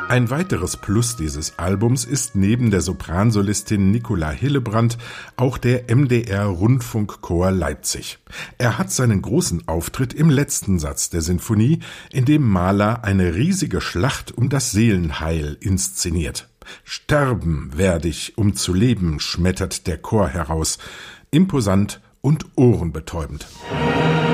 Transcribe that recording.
Ein weiteres Plus dieses Albums ist neben der Sopransolistin Nicola Hillebrand auch der MDR Rundfunkchor Leipzig. Er hat seinen großen Auftritt im letzten Satz der Sinfonie, in dem Mahler eine riesige Schlacht um das Seelenheil inszeniert. »Sterben werd ich, um zu leben«, schmettert der Chor heraus. Imposant und ohrenbetäubend.